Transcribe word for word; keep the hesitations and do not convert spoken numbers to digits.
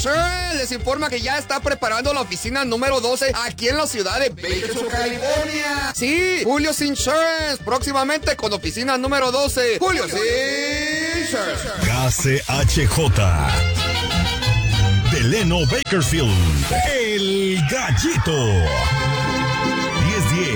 Insurance les informa que ya está preparando la oficina número doce aquí en la ciudad de Bakersfield, California. Sí, Julio's Insurance, próximamente con oficina número doce. Julio's Insurance. K C H J. Delano Bakersfield, el Gallito.